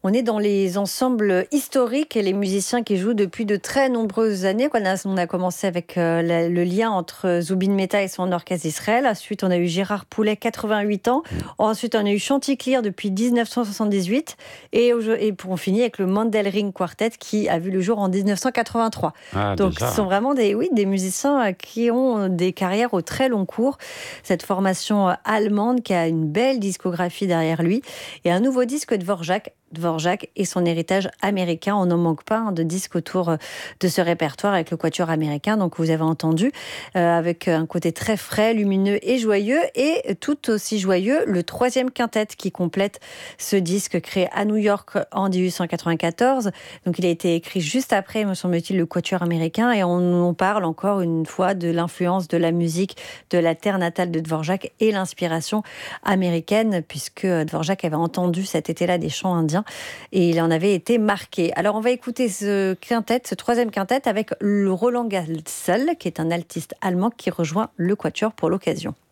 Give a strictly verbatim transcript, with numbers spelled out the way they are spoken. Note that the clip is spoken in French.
On est dans les ensembles historiques et les musiciens qui jouent depuis de très nombreuses années. On a, on a commencé avec euh, la, le lien entre Zubin Mehta et son orchestre d'Israël. Ensuite, on a eu Gérard Poulet, quatre-vingt-huit ans. Mmh. Ensuite, on a eu Chanticleer depuis dix-neuf cent soixante-dix-huit. Et, et pour on finit avec le Mandelring Quartet qui a vu le jour en dix-neuf cent quatre-vingt-trois. Ah, Donc, déjà. ce sont vraiment des, oui, des musiciens qui ont des carrières au très long cours. Cette formation allemande qui a une belle discographie derrière lui. Et un nouveau disque de Dvorak, Dvorak et son héritage américain. On n'en manque pas hein, de disques autour de ce répertoire avec le quatuor américain. Donc vous avez entendu, euh, avec un côté très frais, lumineux et joyeux. Et tout aussi joyeux, le troisième quintet qui complète ce disque créé à New York en dix-huit cent quatre-vingt-quatorze. Donc il a été écrit juste après, me semble-t-il, le quatuor américain. Et on, on parle encore une fois de l'influence de la musique de la terre natale de Dvorak et l'inspiration américaine, puisque Dvorak avait entendu cet été-là des chants indiens et il en avait été marqué. Alors on va écouter ce quintet, ce troisième quintet avec le Roland Galsel, qui est un altiste allemand qui rejoint le quatuor pour l'occasion.